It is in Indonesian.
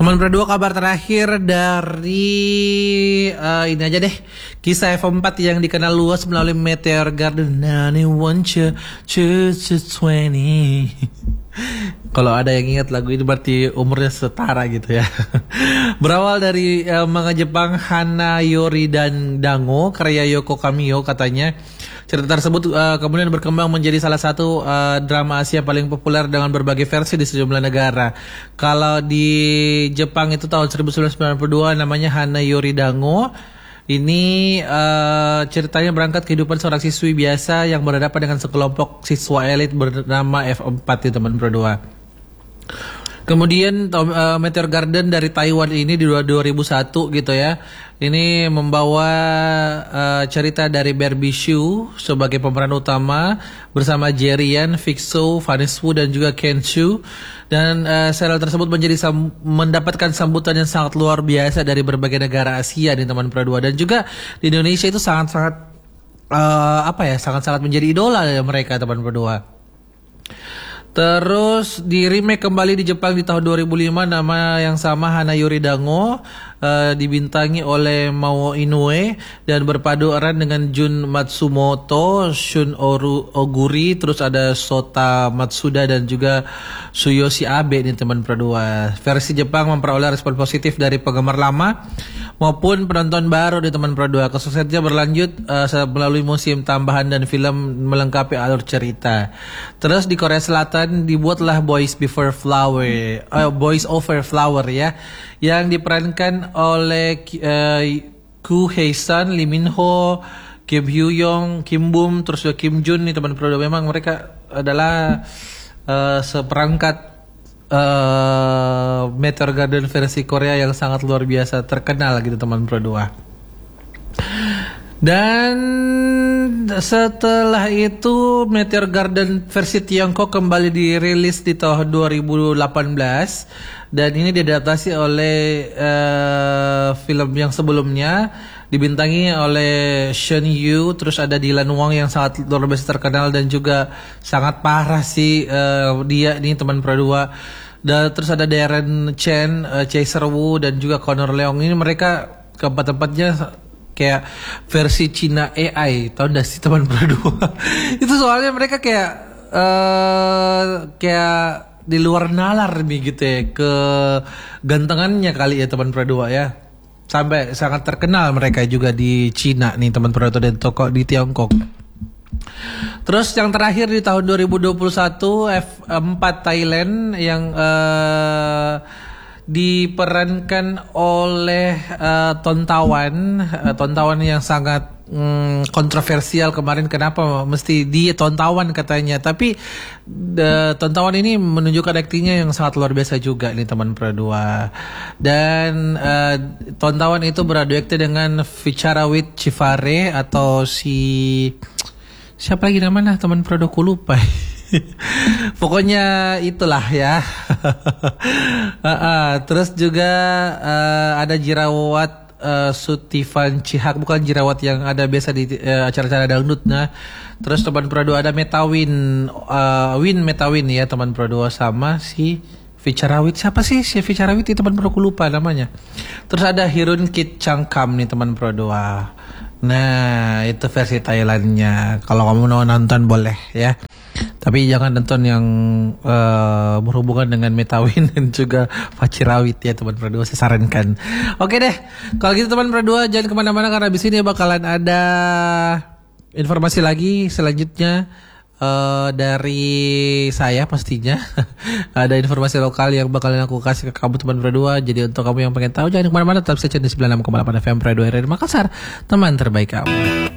Teman berdua, kabar terakhir dari ini aja deh, kisah F4 yang dikenal luas melalui Meteor Garden 91 20. Kalau ada yang ingat lagu ini berarti umurnya setara gitu ya. Berawal dari manga Jepang Hana Yori dan Dango karya Yoko Kamiyo katanya. Cerita tersebut kemudian berkembang menjadi salah satu drama Asia paling populer dengan berbagai versi di sejumlah negara. Kalau di Jepang itu tahun 1992 namanya Hana Yori Dango. Ini ceritanya berangkat kehidupan seorang siswi biasa yang berhadapan dengan sekelompok siswa elit bernama F4 di teman berdua. Kemudian Meteor Garden dari Taiwan ini di 2001 gitu ya. Ini membawa cerita dari Barbie Hsu sebagai pemeran utama bersama Jerian, Fixo, Vanessa Wu dan juga Ken Shu. Dan serial tersebut mendapatkan sambutan yang sangat luar biasa dari berbagai negara Asia nih teman berdua. Dan juga di Indonesia itu sangat-sangat sangat-sangat menjadi idola dari mereka teman berdua. Terus di remake kembali di Jepang di tahun 2005, nama yang sama Hana Yori Dango, dibintangi oleh Mao Inoue dan berpadu erat dengan Jun Matsumoto, Shun Oguri, terus ada Sota Matsuda dan juga Tsuyoshi Abe nih teman berdua. Versi Jepang memperoleh respon positif dari penggemar lama maupun penonton baru di teman berdua. Kesuksesannya berlanjut melalui musim tambahan dan film melengkapi alur cerita. Terus di Korea Selatan dibuatlah Boys Over Flower ya, yang diperankan oleh Koo Hae-sun, Lee Min-ho, Kim Hyo-young, Kim Bum, terus juga Kim Jun nih teman berdua. Memang mereka adalah seperangkat Meteor Garden versi Korea yang sangat luar biasa terkenal gitu teman berdua. Dan setelah itu Meteor Garden versi Tiongkok kembali dirilis di tahun 2018 dan ini diadaptasi oleh film yang sebelumnya, dibintangi oleh Shen Yu, terus ada Dylan Wang yang sangat luar biasa terkenal dan juga sangat parah sih dia ini teman berdua. Dan terus ada Darren Chen, Chaser Wu dan juga Connor Leong. Ini mereka keempat-empatnya kayak versi Cina AI, tahu nggak sih teman berdua? Itu soalnya mereka kayak di luar nalar nih gitu ya, ke gantengannya kali ya teman berdua ya. Sampai sangat terkenal mereka juga di Cina nih teman berdua dan toko di Tiongkok. Terus yang terakhir di tahun 2021 F4 Thailand yang diperankan oleh Tontawan yang sangat kontroversial kemarin. Kenapa mesti di Tontawan katanya, tapi Tontawan ini menunjukkan aktingnya yang sangat luar biasa juga nih teman berdua. Dan Tontawan itu beradu akting dengan Vicharawit Chivare atau siapa lagi namanya teman berdua, ku lupa. Pokoknya itulah ya. Terus juga ada Jirawat Sutivan Cihak, bukan Jirawat yang ada biasa di acara-acara dangdut. Nah, terus teman berdua ada Metawin, Metawin ya teman berdua sama si Vicharawit. Siapa sih si Vicharawit itu teman berdua, lupa namanya. Terus ada Hirun Kit Changkam nih teman berdua. Nah, itu versi Thailandnya. Kalau kamu mau nonton boleh ya. Tapi jangan nonton yang berhubungan dengan Metawin dan juga Vicharawit ya teman berdua, saya sarankan. Oke deh, kalau gitu teman berdua jangan kemana-mana karena abis ini bakalan ada informasi lagi selanjutnya dari saya pastinya. Ada informasi lokal yang bakalan aku kasih ke kamu teman berdua. Jadi untuk kamu yang pengen tahu jangan kemana-mana, tetap stay tune di 96,8 FM Radio RRI Makassar, teman terbaik kamu.